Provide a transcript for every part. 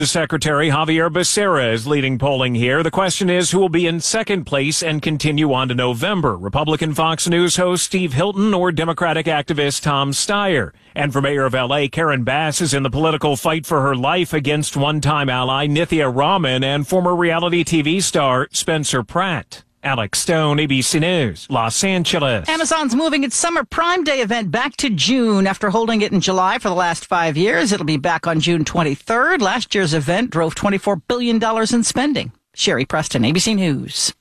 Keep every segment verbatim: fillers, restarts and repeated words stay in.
Secretary Javier Becerra is leading polling here. The question is who will be in second place and continue on to November, Republican Fox News host Steve Hilton or Democratic activist Tom Steyer. And for mayor of L A, Karen Bass is in the political fight for her life against one-time ally Nithya Raman and former reality T V star Spencer Pratt. Alex Stone, A B C News, Los Angeles. Amazon's moving its Summer Prime Day event back to June after holding it in July for the last five years. It'll be back on June twenty-third. Last year's event drove twenty-four billion dollars in spending. Sherry Preston, A B C News.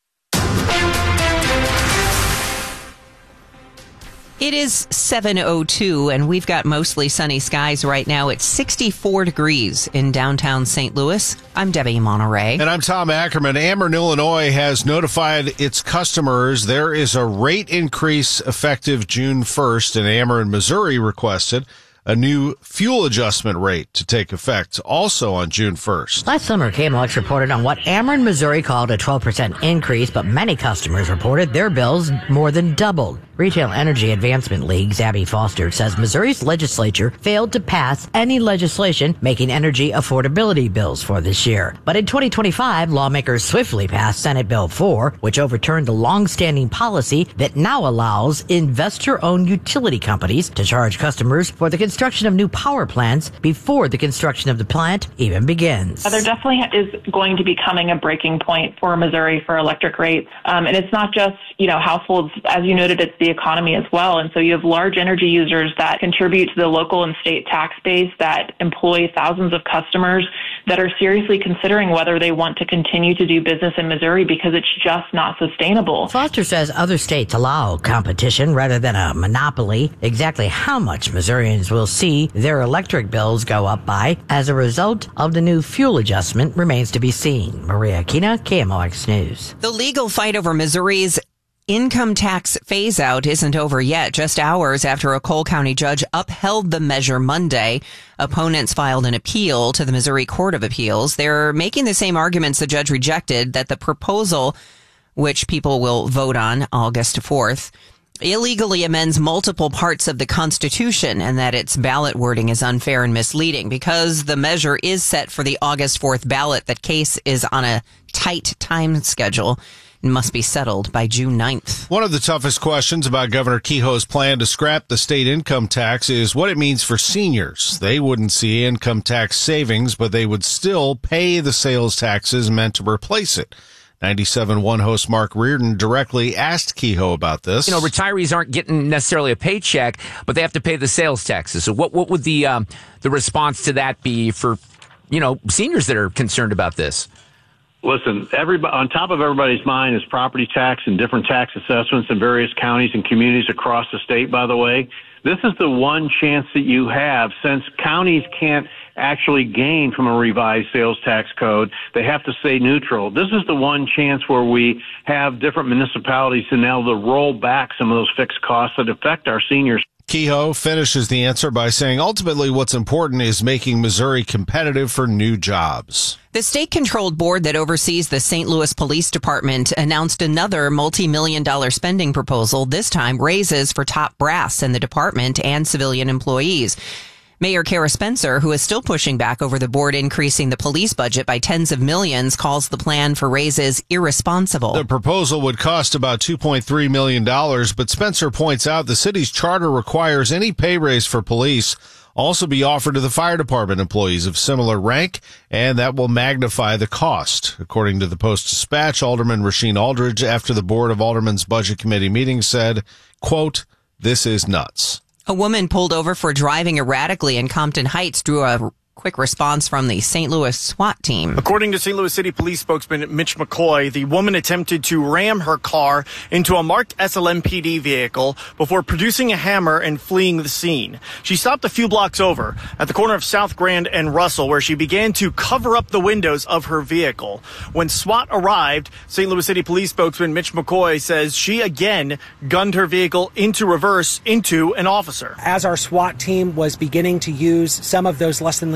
It is seven oh two, and we've got mostly sunny skies right now. It's sixty-four degrees in downtown Saint Louis. I'm Debbie Monterey. And I'm Tom Ackerman. Ameren, Illinois has notified its customers there is a rate increase effective June first, and Ameren, Missouri requested a new fuel adjustment rate to take effect also on June first. Last summer, K M L X reported on what Ameren, Missouri called a twelve percent increase, but many customers reported their bills more than doubled. Retail Energy Advancement League's Abby Foster says Missouri's legislature failed to pass any legislation making energy affordability bills for this year. But in twenty twenty-five, lawmakers swiftly passed Senate Bill four, which overturned the long-standing policy that now allows investor-owned utility companies to charge customers for the construction of new power plants before the construction of the plant even begins. There definitely is going to be coming a breaking point for Missouri for electric rates. Um, and it's not just, you know, households, as you noted, it's the economy as well. And so you have large energy users that contribute to the local and state tax base that employ thousands of customers that are seriously considering whether they want to continue to do business in Missouri because it's just not sustainable. Foster says other states allow competition rather than a monopoly. Exactly how much Missourians will see their electric bills go up by as a result of the new fuel adjustment remains to be seen. Maria Aquina, K M O X News. The legal fight over Missouri's income tax phase-out isn't over yet. Just hours after a Cole County judge upheld the measure Monday, opponents filed an appeal to the Missouri Court of Appeals. They're making the same arguments the judge rejected, that the proposal, which people will vote on August fourth, illegally amends multiple parts of the Constitution and that its ballot wording is unfair and misleading. Because the measure is set for the August fourth ballot, the case is on a tight time schedule. Must be settled by June ninth. One of the toughest questions about Governor Kehoe's plan to scrap the state income tax is what it means for seniors. They wouldn't see income tax savings, but they would still pay the sales taxes meant to replace it. ninety-seven point one host Mark Reardon directly asked Kehoe about this. You know, retirees aren't getting necessarily a paycheck, but they have to pay the sales taxes. So what what would the um, the response to that be for, you know, seniors that are concerned about this? Listen, everybody, on top of everybody's mind is property tax and different tax assessments in various counties and communities across the state, by the way. This is the one chance that you have, since counties can't actually gain from a revised sales tax code. They have to stay neutral. This is the one chance where we have different municipalities to now to roll back some of those fixed costs that affect our seniors. Kehoe finishes the answer by saying ultimately what's important is making Missouri competitive for new jobs. The state-controlled board that oversees the Saint Louis Police Department announced another multi-million dollar spending proposal, this time raises for top brass in the department and civilian employees. Mayor Kara Spencer, who is still pushing back over the board increasing the police budget by tens of millions, calls the plan for raises irresponsible. The proposal would cost about two point three million dollars, but Spencer points out the city's charter requires any pay raise for police also be offered to the fire department employees of similar rank, and that will magnify the cost. According to the Post-Dispatch, Alderman Rasheen Aldridge, after the Board of Aldermen's Budget Committee meeting, said, quote, "This is nuts." A woman pulled over for driving erratically in Compton Heights drew a quick response from the Saint Louis SWAT team. According to Saint Louis City Police spokesman Mitch McCoy, the woman attempted to ram her car into a marked S L M P D vehicle before producing a hammer and fleeing the scene. She stopped a few blocks over at the corner of South Grand and Russell, where she began to cover up the windows of her vehicle. When SWAT arrived, Saint Louis City Police spokesman Mitch McCoy says she again gunned her vehicle into reverse into an officer. As our SWAT team was beginning to use some of those less than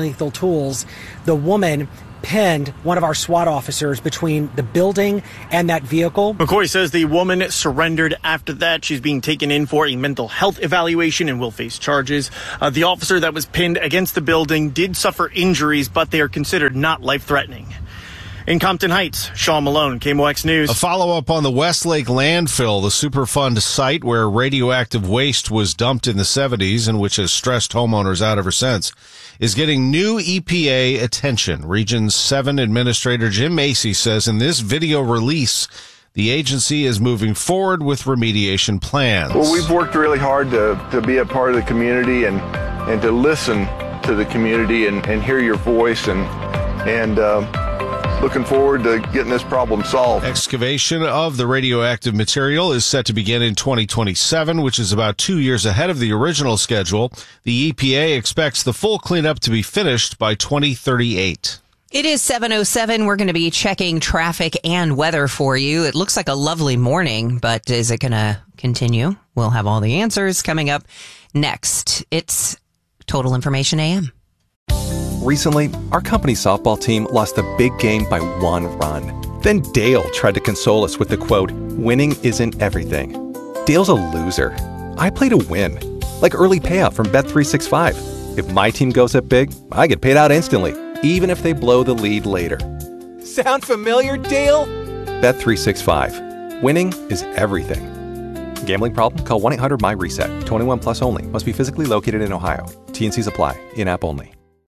lethal tools. The woman pinned one of our SWAT officers between the building and that vehicle. McCoy says the woman surrendered after that. She's being taken in for a mental health evaluation and will face charges. Uh, the officer that was pinned against the building did suffer injuries, but they are considered not life-threatening. In Compton Heights, Sean Malone, K M O X News. A follow-up on the Westlake landfill, the Superfund site where radioactive waste was dumped in the seventies and which has stressed homeowners out ever since, is getting new E P A attention. Region seven Administrator Jim Macy says in this video release, the agency is moving forward with remediation plans. Well, we've worked really hard to, to be a part of the community and, and to listen to the community and, and hear your voice and, and, uh, looking forward to getting this problem solved. Excavation of the radioactive material is set to begin in twenty twenty-seven, which is about two years ahead of the original schedule. The E P A expects the full cleanup to be finished by twenty thirty-eight. It is seven oh seven. We're going to be checking traffic and weather for you. It looks like a lovely morning, but is it going to continue? We'll have all the answers coming up next. It's Total Information A M. Recently, our company softball team lost a big game by one run. Then Dale tried to console us with the quote, "Winning isn't everything." Dale's a loser. I play to win, like early payout from Bet three sixty-five. If my team goes up big, I get paid out instantly, even if they blow the lead later. Sound familiar, Dale? Bet three sixty-five. Winning is everything. Gambling problem? Call one eight hundred my reset. twenty-one plus only. Must be physically located in Ohio. T and C's apply. In-app only.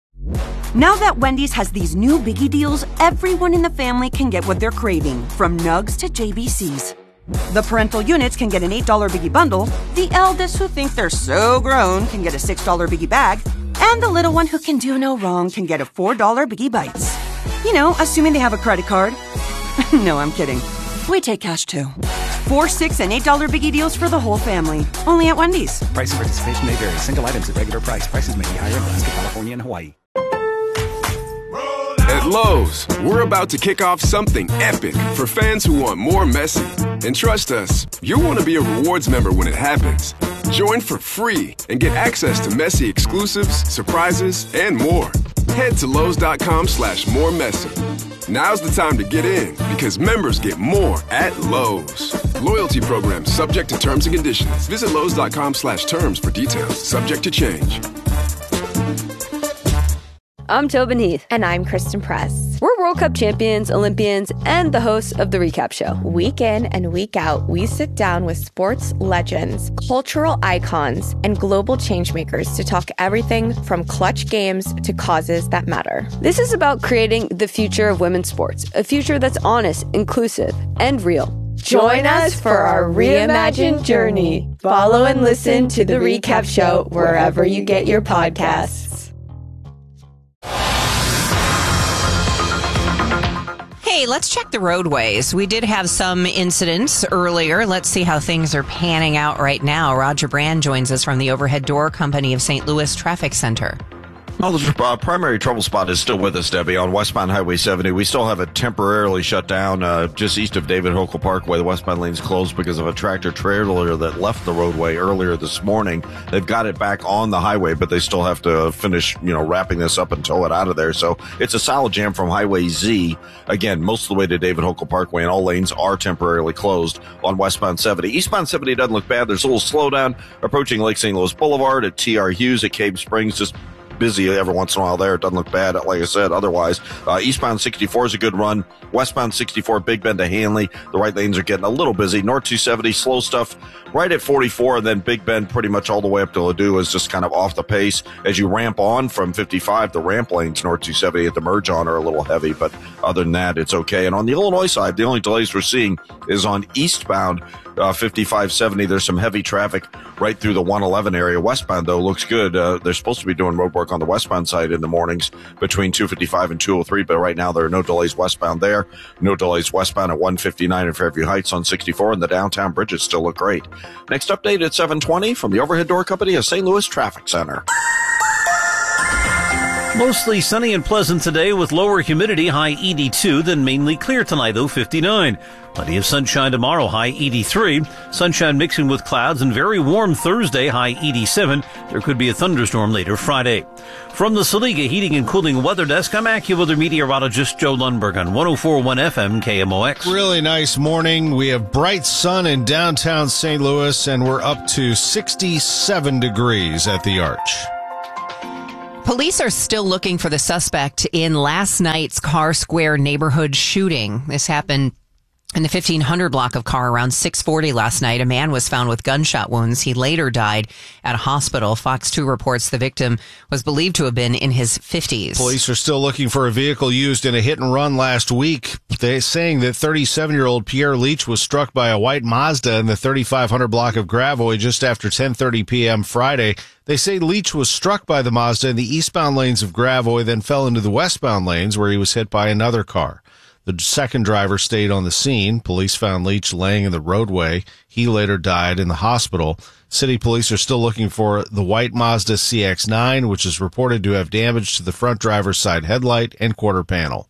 Now that Wendy's has these new biggie deals, everyone in the family can get what they're craving, from nugs to J B Cs. The parental units can get an eight dollar biggie bundle, the eldest who think they're so grown can get a six dollar biggie bag, and the little one who can do no wrong can get a four dollar biggie bites. You know, assuming they have a credit card. No, I'm kidding. We take cash too. Four, six, and eight dollar biggie deals for the whole family. Only at Wendy's. Price and participation may vary. Single items at regular price. Prices may be higher in Alaska, California, and Hawaii. At Lowe's, we're about to kick off something epic for fans who want more Messi. And trust us, you'll want to be a rewards member when it happens. Join for free and get access to Messi exclusives, surprises, and more. Head to Lowe's.com slash more Messi. Now's the time to get in because members get more at Lowe's. Loyalty program subject to terms and conditions. Visit Lowe's.com slash terms for details. Subject to change. I'm Tobin Heath. And I'm Kristen Press. We're World Cup champions, Olympians, and the hosts of The Recap Show. Week in and week out, we sit down with sports legends, cultural icons, and global changemakers to talk everything from clutch games to causes that matter. This is about creating the future of women's sports, a future that's honest, inclusive, and real. Join us for our reimagined journey. Follow and listen to The Recap Show wherever you get your podcasts. Hey, let's check the roadways. We did have some incidents earlier. Let's see how things are panning out right now. Roger Brand joins us from the Overhead Door Company of Saint Louis Traffic Center. Well, the uh, primary trouble spot is still with us, Debbie, on westbound Highway seventy. We still have it temporarily shut down uh, just east of David Hochul Parkway. The westbound lane's closed because of a tractor-trailer that left the roadway earlier this morning. They've got it back on the highway, but they still have to finish, you know, wrapping this up and tow it out of there. So it's a solid jam from Highway Z, again, most of the way to David Hochul Parkway, and all lanes are temporarily closed on westbound seventy. Eastbound seventy doesn't look bad. There's a little slowdown approaching Lake Saint Louis Boulevard at T R Hughes at Cave Springs, just busy every once in a while there. It doesn't look bad, like I said, otherwise. Uh, eastbound sixty-four is a good run. Westbound sixty-four, Big Bend to Hanley. The right lanes are getting a little busy. North two seventy, slow stuff right at forty-four, and then Big Bend pretty much all the way up to Ladue is just kind of off the pace. As you ramp on from fifty-five, the ramp lanes, North two seventy at the merge on are a little heavy, but other than that, it's okay. And on the Illinois side, the only delays we're seeing is on eastbound Uh, fifty-five seventy. There's some heavy traffic right through the one eleven area. Westbound, though, looks good. Uh, they're supposed to be doing road work on the westbound side in the mornings between two fifty-five and two oh three, but right now there are no delays westbound there. No delays westbound at one fifty-nine in Fairview Heights on sixty-four, and the downtown bridges still look great. Next update at seven twenty from the Overhead Door Company of Saint Louis Traffic Center. Mostly sunny and pleasant today with lower humidity, high eighty-two, then mainly clear tonight, though fifty-nine. Plenty of sunshine tomorrow, high eighty-three. Sunshine mixing with clouds and very warm Thursday, high eighty-seven. There could be a thunderstorm later Friday. From the Saliga Heating and Cooling Weather Desk, I'm AccuWeather meteorologist Joe Lundberg on one oh four point one F M K M O X. Really nice morning. We have bright sun in downtown Saint Louis, and we're up to sixty-seven degrees at the Arch. Police are still looking for the suspect in last night's Carr Square neighborhood shooting. This happened in the fifteen hundred block of Carr around six forty last night. A man was found with gunshot wounds. He later died at a hospital. Fox two reports the victim was believed to have been in his fifties. Police are still looking for a vehicle used in a hit and run last week. They're saying that thirty-seven-year-old Pierre Leach was struck by a white Mazda in the thirty-five hundred block of Gravois just after ten thirty p.m. Friday. They say Leach was struck by the Mazda in the eastbound lanes of Gravois, then fell into the westbound lanes where he was hit by another car. The second driver stayed on the scene. Police found Leach laying in the roadway. He later died in the hospital. City police are still looking for the white Mazda C X nine, which is reported to have damage to the front driver's side headlight and quarter panel.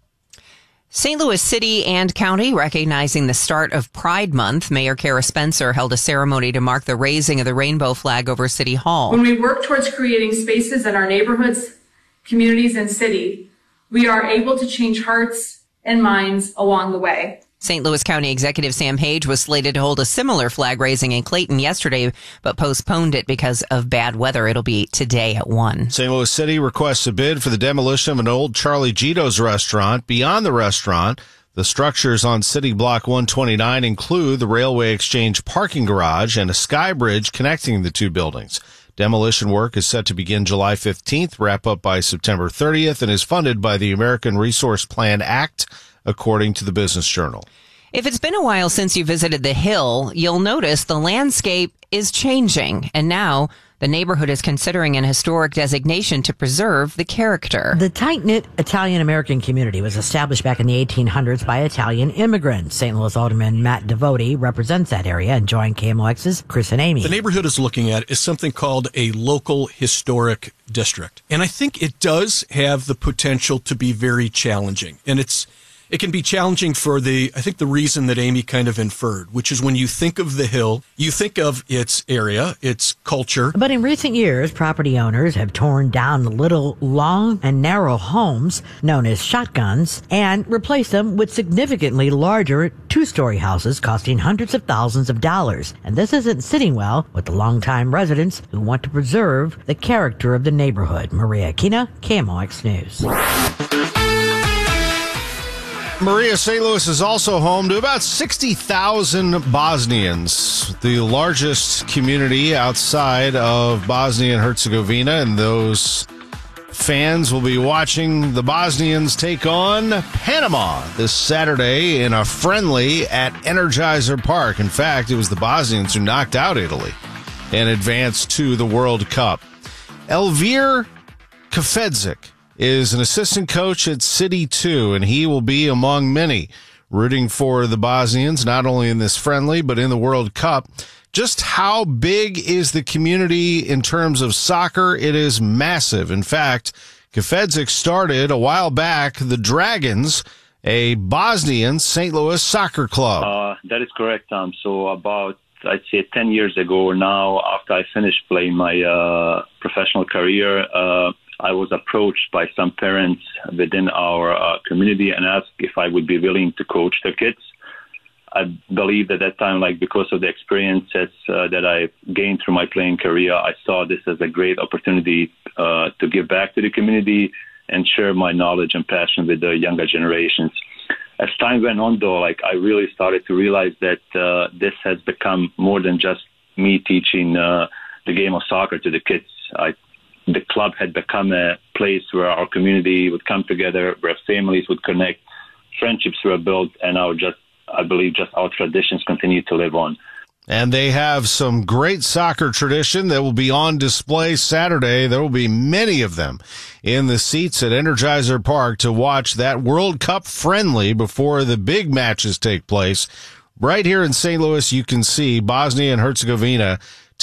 Saint Louis City and County recognizing the start of Pride Month. Mayor Kara Spencer held a ceremony to mark the raising of the rainbow flag over City Hall. When we work towards creating spaces in our neighborhoods, communities, and city, we are able to change hearts and minds along the way. Saint Louis County Executive Sam Page was slated to hold a similar flag raising in Clayton yesterday, but postponed it because of bad weather. It'll be today at one. Saint Louis City requests a bid for the demolition of an old Charlie Gito's restaurant. Beyond the restaurant, the structures on City Block one twenty-nine include the Railway Exchange parking garage and a sky bridge connecting the two buildings. Demolition work is set to begin July fifteenth, wrap up by September thirtieth, and is funded by the American Resource Plan Act, according to the Business Journal. If it's been a while since you visited the Hill, you'll notice the landscape is changing, and now the neighborhood is considering an historic designation to preserve the character. The tight-knit Italian-American community was established back in the eighteen hundreds by Italian immigrants. Saint Louis Alderman Matt Devote represents that area and joined K M O X's Chris and Amy. The neighborhood is looking at is something called a local historic district. And I think it does have the potential to be very challenging. And it's It can be challenging for the, I think the reason that Amy kind of inferred, which is when you think of the Hill, you think of its area, its culture. But in recent years, property owners have torn down little long and narrow homes known as shotguns and replaced them with significantly larger two-story houses costing hundreds of thousands of dollars. And this isn't sitting well with the longtime residents who want to preserve the character of the neighborhood. Maria Aquina, K M O X News. Maria, Saint Louis is also home to about sixty thousand Bosnians, the largest community outside of Bosnia and Herzegovina, and those fans will be watching the Bosnians take on Panama this Saturday in a friendly at Energizer Park. In fact, it was the Bosnians who knocked out Italy and advanced to the World Cup. Elvir Kafedzik is an assistant coach at City two, and he will be among many rooting for the Bosnians, not only in this friendly, but in the World Cup. Just how big is the community in terms of soccer? It is massive. In fact, Kafedzik started a while back the Dragons, a Bosnian Saint Louis soccer club. Uh, that is correct, Tom. So about, I'd say, ten years ago now, after I finished playing my uh, professional career, uh, I was approached by some parents within our uh, community and asked if I would be willing to coach their kids. I believed at that time, like because of the experiences uh, that I gained through my playing career, I saw this as a great opportunity uh, to give back to the community and share my knowledge and passion with the younger generations. As time went on, though, like I really started to realize that uh, this has become more than just me teaching uh, the game of soccer to the kids. I The club had become a place where our community would come together, where families would connect, friendships were built, and our just, I believe, just our traditions continue to live on. And they have some great soccer tradition that will be on display Saturday. There will be many of them in the seats at Energizer Park to watch that World Cup friendly before the big matches take place. Right here in Saint Louis, you can see Bosnia and Herzegovina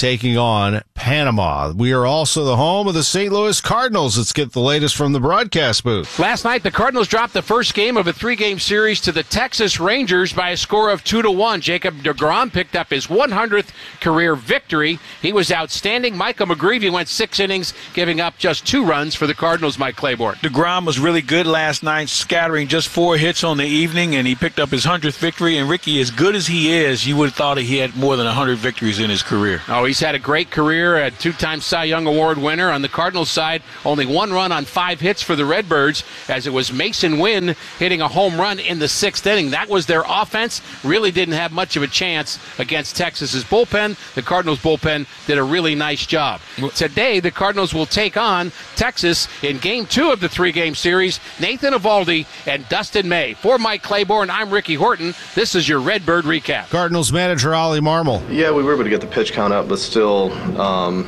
taking on Panama. We are also the home of the Saint Louis Cardinals. Let's get the latest from the broadcast booth. Last night, the Cardinals dropped the first game of a three-game series to the Texas Rangers by a score of two to one. Jacob deGrom picked up his one hundredth career victory. He was outstanding. Micah McGreevy went six innings, giving up just two runs for the Cardinals, Mike Claiborne. deGrom was really good last night, scattering just four hits on the evening, and he picked up his hundredth victory. And Ricky, as good as he is, you would have thought he had more than one hundred victories in his career. Oh, he's had a great career, a two-time Cy Young Award winner. On the Cardinals side, only one run on five hits for the Redbirds, as it was Mason Wynn hitting a home run in the sixth inning. That was their offense. Really didn't have much of a chance against Texas's bullpen. The Cardinals bullpen did a really nice job. Today, the Cardinals will take on Texas in game two of the three-game series. Nathan Eovaldi and Dustin May. For Mike Claiborne, I'm Ricky Horton. This is your Redbird Recap. Cardinals manager Ollie Marmol. Yeah, we were able to get the pitch count up, but still um,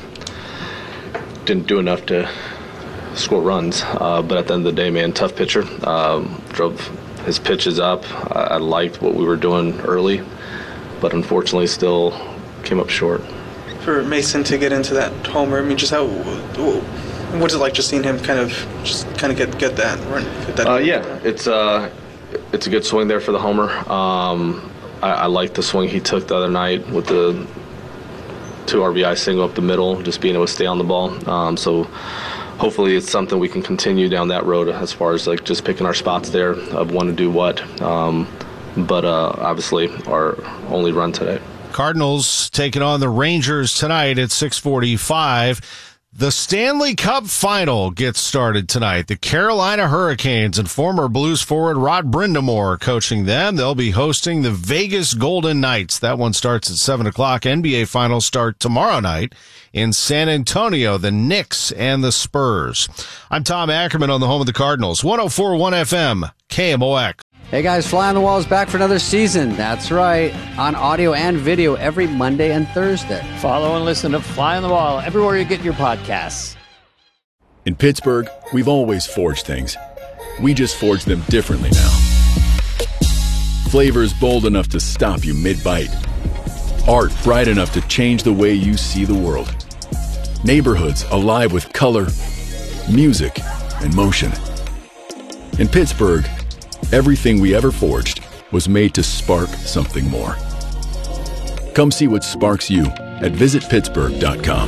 didn't do enough to score runs. Uh, but at the end of the day, man, tough pitcher. Um, drove his pitches up. I, I liked what we were doing early, but unfortunately still came up short. For Mason to get into that homer, I mean, just how, what's it like just seeing him kind of just kind of get get that run? Get that uh, yeah, it's uh, it's a good swing there for the homer. Um, I, I like the swing he took the other night with the two R B I single up the middle, just being able to stay on the ball. Um, so hopefully it's something we can continue down that road as far as like just picking our spots there of when to do what. Um, but uh, obviously our only run today. Cardinals taking on the Rangers tonight at six forty-five. The Stanley Cup Final gets started tonight. The Carolina Hurricanes and former Blues forward Rod Brind'Amour coaching them. They'll be hosting the Vegas Golden Knights. That one starts at seven o'clock. N B A Finals start tomorrow night in San Antonio, the Knicks and the Spurs. I'm Tom Ackerman on the home of the Cardinals, one oh four point one F M, K M O X. Hey guys, Fly on the Wall is back for another season. That's right, on audio and video every Monday and Thursday. Follow and listen to Fly on the Wall everywhere you get your podcasts. In Pittsburgh, we've always forged things. We just forge them differently now. Flavors bold enough to stop you mid-bite. Art bright enough to change the way you see the world. Neighborhoods alive with color, music, and motion. In Pittsburgh, everything we ever forged was made to spark something more. Come see what sparks you at visit pittsburgh dot com.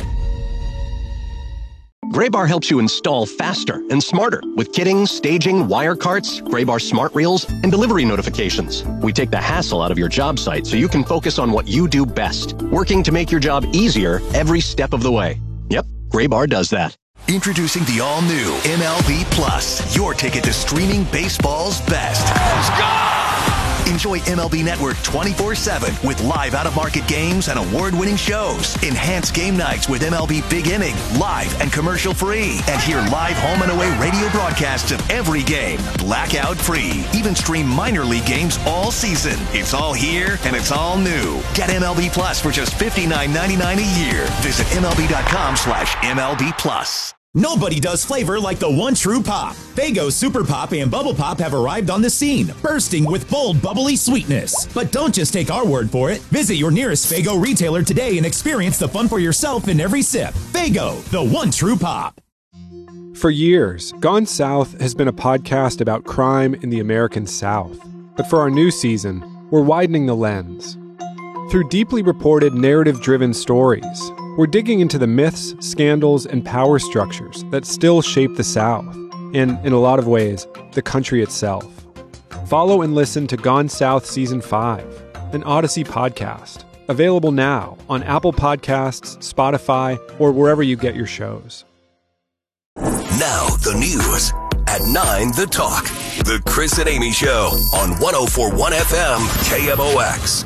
Graybar helps you install faster and smarter with kitting, staging, wire carts, Graybar smart reels, and delivery notifications. We take the hassle out of your job site so you can focus on what you do best, working to make your job easier every step of the way. Yep, Graybar does that. Introducing the all-new M L B Plus, your ticket to streaming baseball's best. Let's go! Enjoy M L B Network twenty-four seven with live out-of-market games and award-winning shows. Enhance game nights with M L B Big Inning, live and commercial-free. And hear live home and away radio broadcasts of every game, blackout-free. Even stream minor league games all season. It's all here and it's all new. Get M L B Plus for just fifty-nine ninety-nine a year. Visit MLB.com slash MLB Plus. Nobody does flavor like the one true pop. Faygo Super Pop and Bubble Pop have arrived on the scene, bursting with bold, bubbly sweetness. But don't just take our word for it. Visit your nearest Faygo retailer today and experience the fun for yourself in every sip. Faygo, the one true pop. For years, Gone South has been a podcast about crime in the American South. But for our new season, we're widening the lens. Through deeply reported, narrative-driven stories, we're digging into the myths, scandals, and power structures that still shape the South, and, in a lot of ways, the country itself. Follow and listen to Gone South Season five, an Odyssey podcast, available now on Apple Podcasts, Spotify, or wherever you get your shows. Now the news. At nine, The Talk. The Chris and Amy Show on one oh four point one F M K M O X.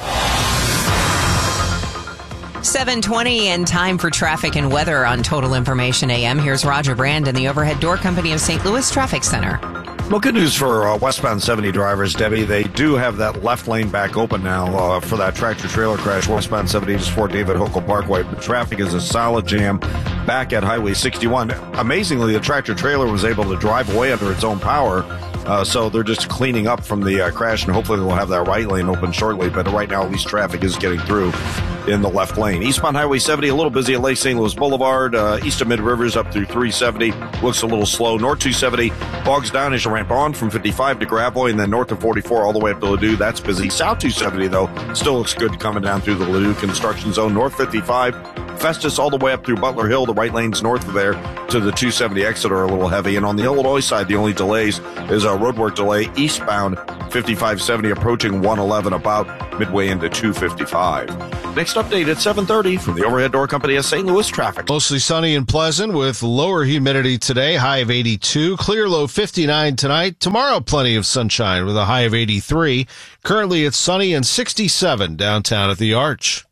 seven twenty and time for traffic and weather on Total Information A M. Here's Roger Brand in the Overhead Door Company of Saint Louis Traffic Center. Well, good news for uh, westbound seventy drivers, Debbie. They do have that left lane back open now uh, for that tractor-trailer crash. Westbound seventy just for David Hokel Parkway. The traffic is a solid jam back at Highway sixty-one. Amazingly, the tractor-trailer was able to drive away under its own power Uh, so they're just cleaning up from the uh, crash, and hopefully they'll have that right lane open shortly. But right now, at least traffic is getting through in the left lane. Eastbound Highway seventy, a little busy at Lake Saint Louis Boulevard. Uh, east of Mid Rivers up through three seventy. Looks a little slow. North two seventy bogs down as you ramp on from fifty-five to Gravois, and then north of forty-four all the way up to Leduc. That's busy. South two seventy, though, still looks good coming down through the Leduc construction zone. North fifty-five, Festus all the way up through Butler Hill. The right lanes north of there to the two seventy exit are a little heavy. And on the Illinois side, the only delays is a roadwork delay eastbound fifty-five seventy approaching one eleven about midway into two fifty-five. Next update at seven thirty from the Overhead Door Company of Saint Louis traffic. Mostly sunny and pleasant with lower humidity today, high of eighty-two. Clear low fifty-nine tonight. Tomorrow, plenty of sunshine with a high of eighty-three. Currently, it's sunny and sixty-seven downtown at the Arch.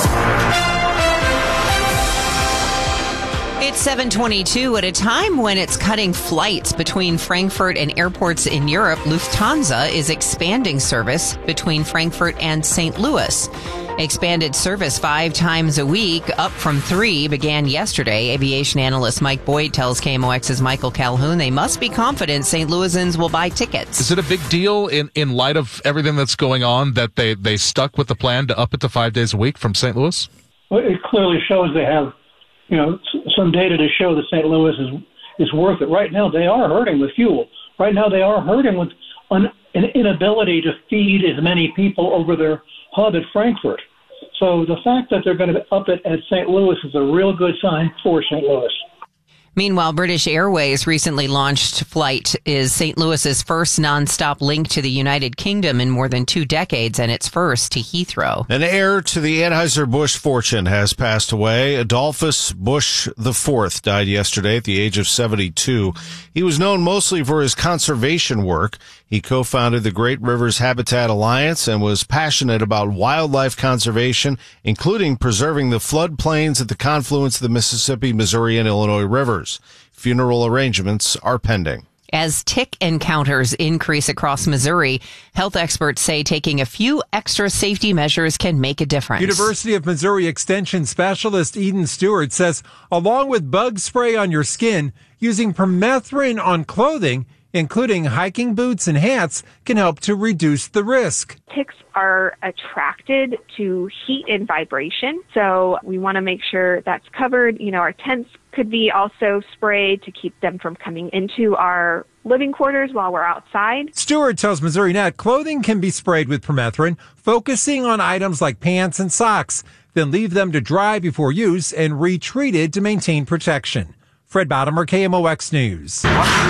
It's seven twenty-two at a time when it's cutting flights between Frankfurt and airports in Europe. Lufthansa is expanding service between Frankfurt and Saint Louis. Expanded service five times a week, up from three, began yesterday. Aviation analyst Mike Boyd tells K M O X's Michael Calhoun they must be confident Saint Louisans will buy tickets. Is it a big deal in, in light of everything that's going on that they, they stuck with the plan to up it to five days a week from Saint Louis? Well, it clearly shows they have, you know, some data to show that Saint Louis is is worth it. Right now, they are hurting with fuel. Right now, they are hurting with an, an inability to feed as many people over their hub at Frankfurt. So the fact that they're going to up it at Saint Louis is a real good sign for Saint Louis. Meanwhile, British Airways recently launched flight is Saint Louis's first nonstop link to the United Kingdom in more than two decades, and its first to Heathrow. An heir to the Anheuser-Busch fortune has passed away. Adolphus Busch the fourth died yesterday at the age of seventy-two. He was known mostly for his conservation work. He co-founded the Great Rivers Habitat Alliance and was passionate about wildlife conservation, including preserving the floodplains at the confluence of the Mississippi, Missouri, and Illinois rivers. Funeral arrangements are pending. As tick encounters increase across Missouri, health experts say taking a few extra safety measures can make a difference. University of Missouri Extension specialist Eden Stewart says, along with bug spray on your skin, using permethrin on clothing, including hiking boots and hats, can help to reduce the risk. Ticks are attracted to heat and vibration, so we want to make sure that's covered. You know, our tents could be also sprayed to keep them from coming into our living quarters while we're outside. Stewart tells Missouri Net clothing can be sprayed with permethrin, focusing on items like pants and socks, then leave them to dry before use and retreated to maintain protection. Fred Bottomer, K M O X News.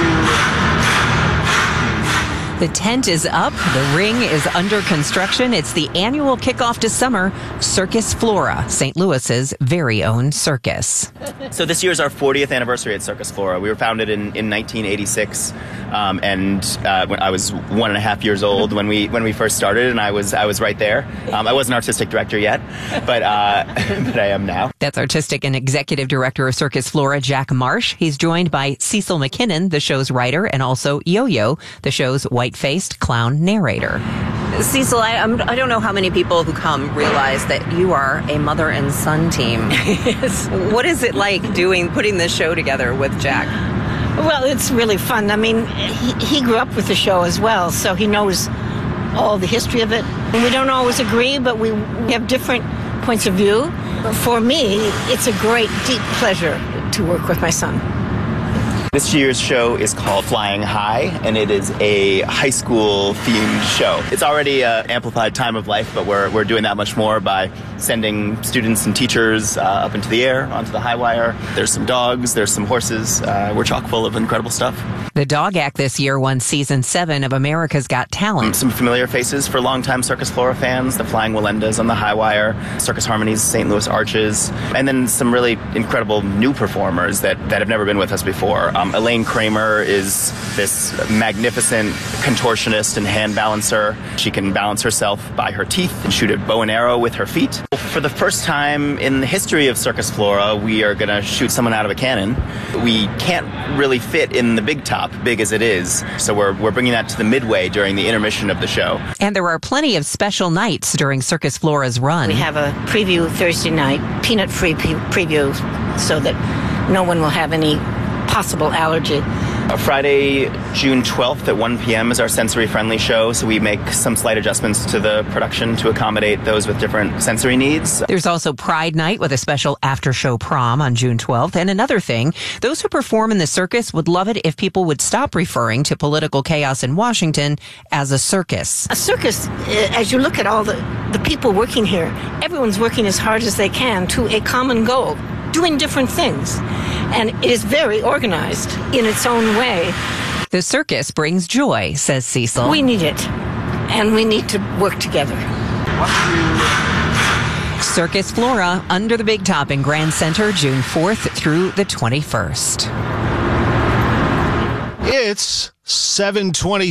The tent is up. The ring is under construction. It's the annual kickoff to summer, Circus Flora, Saint Louis's very own circus. So this year is our fortieth anniversary at Circus Flora. We were founded in, in nineteen eighty-six, um, and uh, when I was one and a half years old when we when we first started, and I was I was right there. Um, I wasn't artistic director yet, but uh, but I am now. That's artistic and executive director of Circus Flora, Jack Marsh. He's joined by Cecil McKinnon, the show's writer, and also Yo-Yo, the show's white-faced clown narrator. Cecil, I, I'm, I don't know how many people who come realize that you are a mother and son team. Yes. What is it like doing, putting this show together with Jack? Well, it's really fun. I mean, he, he grew up with the show as well, so he knows all the history of it. We don't always agree, but we have different points of view. For me, it's a great, deep pleasure to work with my son. This year's show is called Flying High, and it is a high school themed show. It's already an amplified time of life, but we're we're doing that much more by sending students and teachers uh, up into the air, onto the high wire. There's some dogs, there's some horses. Uh, we're chock full of incredible stuff. The Dog Act this year won season seven of America's Got Talent. Some familiar faces for longtime Circus Flora fans, the Flying Walendas on the high wire, Circus Harmony's Saint Louis Arches, and then some really incredible new performers that, that have never been with us before. Um, Elaine Kramer is this magnificent contortionist and hand balancer. She can balance herself by her teeth and shoot a bow and arrow with her feet. For the first time in the history of Circus Flora, we are going to shoot someone out of a cannon. We can't really fit in the big top, big as it is, so we're, we're bringing that to the midway during the intermission of the show. And there are plenty of special nights during Circus Flora's run. We have a preview Thursday night, peanut-free pre- preview, so that no one will have any possible allergy. Uh, Friday, June twelfth at one p.m. is our sensory-friendly show, so we make some slight adjustments to the production to accommodate those with different sensory needs. There's also Pride Night with a special after-show prom on June twelfth. And another thing, those who perform in the circus would love it if people would stop referring to political chaos in Washington as a circus. A circus, as you look at all the, the people working here, everyone's working as hard as they can to a common goal, doing different things. And it is very organized in its own way. The circus brings joy, says Cecil. We need it, and we need to work together. Circus Flora, under the Big Top in Grand Center, June fourth through the twenty-first. It's seven twenty.